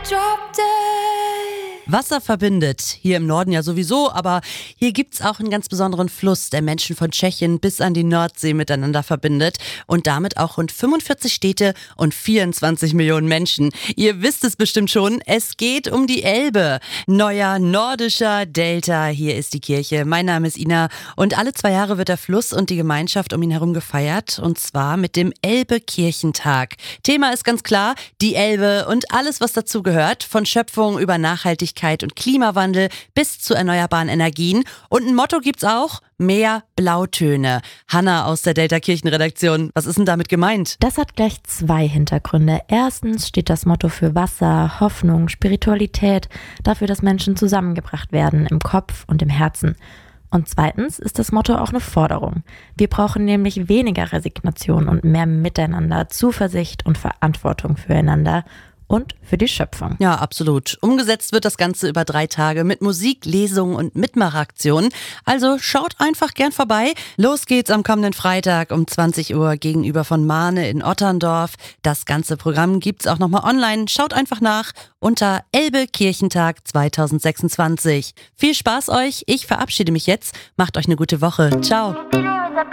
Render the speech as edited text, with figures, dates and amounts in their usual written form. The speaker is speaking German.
Wasser verbindet, hier im Norden ja sowieso, aber hier gibt's auch einen ganz besonderen Fluss, der Menschen von Tschechien bis an die Nordsee miteinander verbindet und damit auch rund 45 Städte und 24 Millionen Menschen. Ihr wisst es bestimmt schon, es geht um die Elbe. Neuer nordischer Delta, hier ist die Kirche. Mein Name ist Ina und alle 2 Jahre wird der Fluss und die Gemeinschaft um ihn herum gefeiert und zwar mit dem Elbe-Kirchentag. Thema ist ganz klar, die Elbe und alles, was dazu gehört, von Schöpfung über Nachhaltigkeit und Klimawandel bis zu erneuerbaren Energien. Und ein Motto gibt's auch: mehr Blautöne. Hanna aus der Delta Kirchenredaktion, was ist denn damit gemeint? Das hat gleich 2 Hintergründe. Erstens steht das Motto für Wasser, Hoffnung, Spiritualität, dafür, dass Menschen zusammengebracht werden im Kopf und im Herzen. Und zweitens ist das Motto auch eine Forderung. Wir brauchen nämlich weniger Resignation und mehr Miteinander, Zuversicht und Verantwortung füreinander und für die Schöpfung. Ja, absolut. Umgesetzt wird das Ganze über 3 Tage mit Musik, Lesungen und Mitmachaktionen. Also schaut einfach gern vorbei. Los geht's am kommenden Freitag um 20 Uhr gegenüber von Mahne in Otterndorf. Das ganze Programm gibt's auch nochmal online. Schaut einfach nach unter Elbe Kirchentag 2026. Viel Spaß euch. Ich verabschiede mich jetzt. Macht euch eine gute Woche. Ciao.